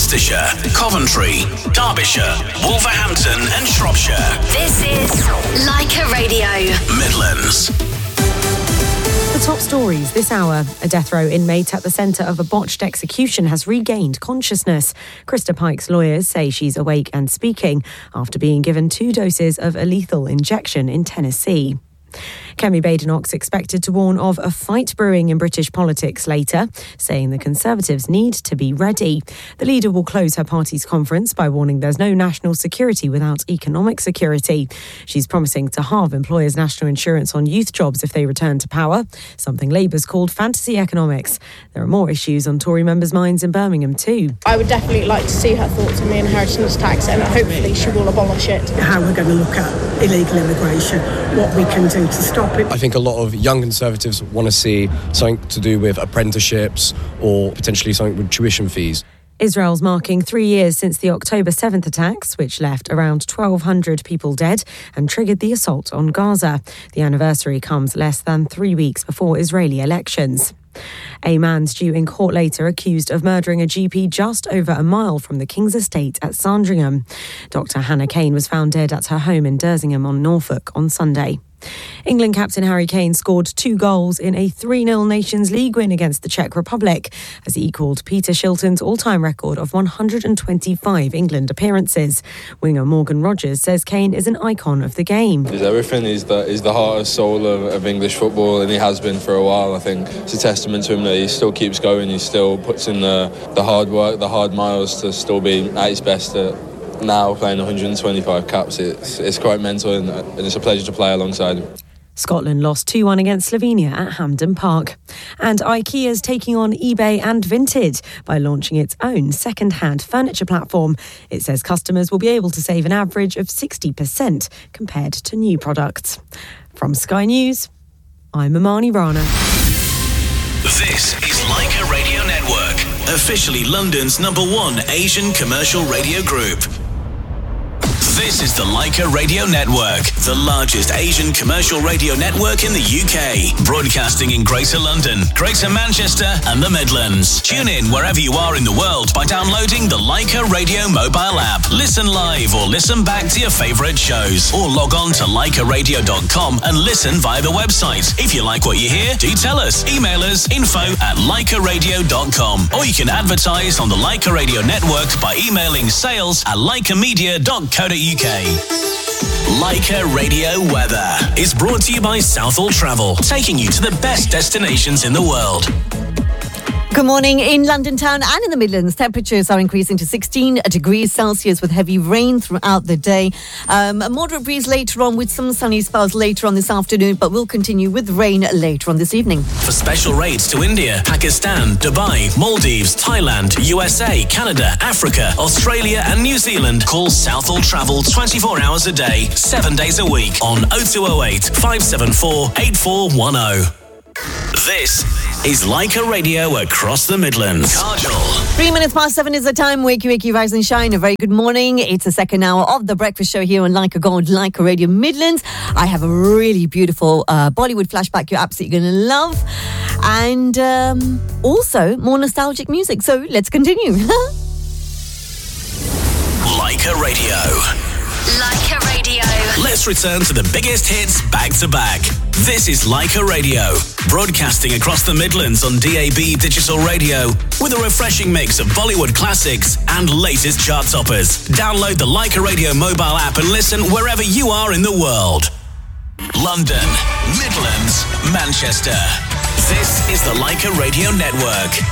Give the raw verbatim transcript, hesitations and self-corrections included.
Worcestershire, Coventry, Derbyshire, Wolverhampton and Shropshire. This is Leica Radio. Midlands. The top stories this hour. A death row inmate at the centre of a botched execution has regained consciousness. Krista Pike's lawyers say she's awake and speaking after being given two doses of a lethal injection in Tennessee. Kemi Badenoch's expected to warn of a fight brewing in British politics later, saying the Conservatives need to be ready. The leader will close her party's conference by warning there's no national security without economic security. She's promising to halve employers' national insurance on youth jobs if they return to power, something Labour's called fantasy economics. There are more issues on Tory members' minds in Birmingham too. I would definitely like to see her thoughts on the inheritance tax, and hopefully she will abolish it. How we're going to look at illegal immigration, what we can do to stop it. I think a lot of young Conservatives want to see something to do with apprenticeships or potentially something with tuition fees. Israel's marking three years since the October seventh attacks, which left around twelve hundred people dead and triggered the assault on Gaza. The anniversary comes less than three weeks before Israeli elections. A man's due in court later accused of murdering a G P just over a mile from the King's Estate at Sandringham. Doctor Hannah Kane was found dead at her home in Dersingham on Norfolk on Sunday. England captain Harry Kane scored two goals in a three nil Nations League win against the Czech Republic as he equalled Peter Shilton's all-time record of one hundred twenty-five England appearances. Winger Morgan Rogers says Kane is an icon of the game. He's everything. He's the, he's the heart and soul of, of English football, and he has been for a while. I think it's a testament to him that he still keeps going. He still puts in the, the hard work, the hard miles to still be at his best at now playing one hundred twenty-five caps. It's, it's quite mental, and, and it's a pleasure to play alongside him. Scotland lost two one against Slovenia at Hampden Park. And IKEA's taking on eBay and Vinted by launching its own second-hand furniture platform. It says customers will be able to save an average of sixty percent compared to new products. From Sky News, I'm Amani Rana. This is Leica Radio Network, officially London's number one Asian commercial radio group. This is the Leica Radio Network, the largest Asian commercial radio network in the U K, broadcasting in Greater London, Greater Manchester and the Midlands. Tune in wherever you are in the world by downloading the Leica Radio mobile app. Listen live or listen back to your favourite shows, or log on to leica radio dot com and listen via the website. If you like what you hear, do tell us. Email us info at leica radio dot com, or you can advertise on the Leica Radio Network by emailing sales at leica media dot co dot uk. Leica Radio Weather is brought to you by Southall Travel, taking you to the best destinations in the world. Good morning. In London town and in the Midlands, temperatures are increasing to sixteen degrees Celsius with heavy rain throughout the day. Um, a moderate breeze later on with some sunny spells later on this afternoon, but we'll continue with rain later on this evening. For special rates to India, Pakistan, Dubai, Maldives, Thailand, U S A, Canada, Africa, Australia and New Zealand, call Southall Travel twenty-four hours a day, seven days a week on oh two oh eight, five seven four, eight four one oh. This is Leica Radio across the Midlands. Kajol. Three minutes past seven is the time. Wakey, wakey, rise and shine. A very good morning. It's the second hour of the breakfast show here on Leica Gold, Leica Radio Midlands. I have a really beautiful uh, Bollywood flashback you're absolutely going to love. And um, also more nostalgic music. So let's continue. Leica Radio. Leica Radio. Let's return to the biggest hits back to back. This is Leica Radio, broadcasting across the Midlands on D A B digital radio with a refreshing mix of Bollywood classics and latest chart toppers. Download the Leica Radio mobile app and listen wherever you are in the world. London, Midlands, Manchester. This is the Leica Radio Network.